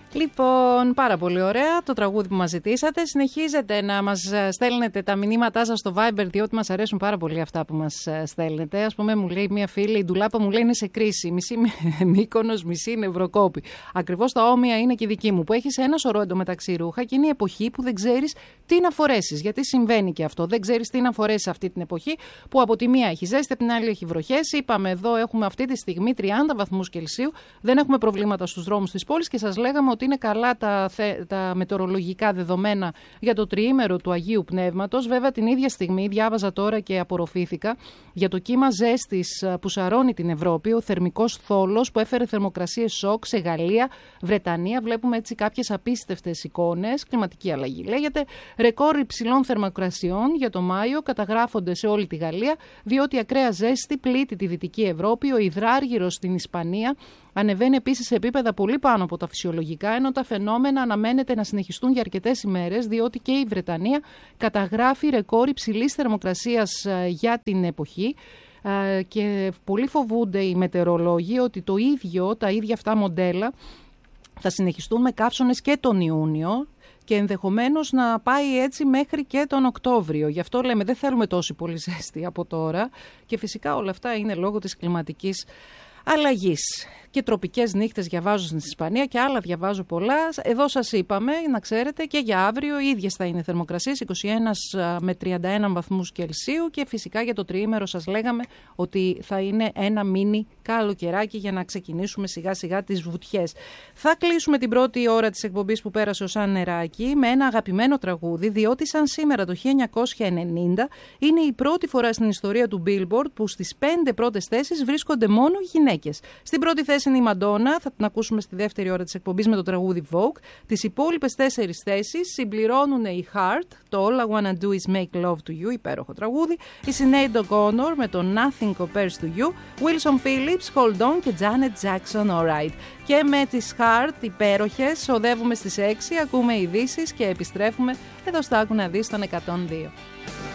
Λοιπόν, πάρα πολύ ωραία το τραγούδι που μας ζητήσατε. Συνεχίζετε να μας στέλνετε τα μηνύματά σας στο Viber, διότι μας αρέσουν πάρα πολύ αυτά που μας στέλνετε. Ας πούμε, μου λέει μια φίλη, η Ντουλάπα μου λέει είναι σε κρίση. Μισή Μύκονος, μισή Νευροκόπη. Ακριβώς τα όμοια είναι και η δική μου, που έχεις ένα σωρό εντωμεταξύ ρούχα και είναι η εποχή που δεν ξέρεις τι να φορέσεις. Γιατί συμβαίνει και αυτό. Δεν ξέρεις τι να φορέσεις αυτή την εποχή, που από τη μία έχει ζέστη, από την άλλη έχει βροχές. Είπαμε εδώ έχουμε αυτή τη στιγμή 30 βαθμούς Κελσίου. Δεν έχουμε προβλήματα στους δρόμους της πόλης και σας λέγαμε ότι είναι καλά τα μετεωρολογικά δεδομένα για το τριήμερο του Αγίου Πνεύματος. Βέβαια, την ίδια στιγμή διάβαζα τώρα και απορροφήθηκα για το κύμα ζέστης που σαρώνει την Ευρώπη, ο θερμικός θόλος που έφερε θερμοκρασίες σοκ σε Γαλλία, Βρετανία. Βλέπουμε έτσι κάποιες απίστευτες εικόνες. Κλιματική αλλαγή λέγεται. Ρεκόρ υψηλών θερμοκρασιών για το Μάιο καταγράφονται σε όλη τη Γαλλία, διότι η ακραία ζέστη πλήττει τη Δυτική Ευρώπη. Ο υδράργυρος στην Ισπανία ανεβαίνει επίσης σε επίπεδα πολύ πάνω από τα φυσιολογικά, ενώ τα φαινόμενα αναμένεται να συνεχιστούν για αρκετές ημέρες, διότι και η Βρετανία καταγράφει ρεκόρ υψηλής θερμοκρασίας για την εποχή. Και πολλοί φοβούνται οι μετεωρολόγοι ότι τα ίδια αυτά μοντέλα θα συνεχιστούν με καύσωνες και τον Ιούνιο και ενδεχομένως να πάει έτσι μέχρι και τον Οκτώβριο. Γι' αυτό λέμε δεν θέλουμε τόση πολύ ζέστη από τώρα και φυσικά όλα αυτά είναι λόγω της κλιματικής αλλαγής. Και τροπικές νύχτες διαβάζω στην Ισπανία και άλλα διαβάζω πολλά. Εδώ σας είπαμε, να ξέρετε, και για αύριο οι ίδιες θα είναι θερμοκρασίες, 21 με 31 βαθμούς Κελσίου και φυσικά για το τριήμερο σας λέγαμε ότι θα είναι ένα μίνι καλοκαιράκι για να ξεκινήσουμε σιγά σιγά τις βουτιές. Θα κλείσουμε την πρώτη ώρα της εκπομπής που πέρασε ως σαν νεράκι με ένα αγαπημένο τραγούδι, διότι σαν σήμερα το 1990 είναι η πρώτη φορά στην ιστορία του Billboard που στις 5 πρώτες θέσεις βρίσκονται μόνο γυναίκες. Στην πρώτη θέση είναι η Μαντόνα, θα την ακούσουμε στη δεύτερη ώρα της εκπομπής με το τραγούδι Vogue. Τις υπόλοιπες 4 θέσεις συμπληρώνουν η Heart, το All I Wanna Do Is Make Love To You, υπέροχο τραγούδι, η Sinead O'Connor με το Nothing Compares To You, Wilson Phillips, Hold On και Janet Jackson, Alright. Και με τις Heart, υπέροχες, οδεύουμε στις 6, ακούμε ειδήσεις και επιστρέφουμε εδώ στα Άκου να δεις των 102.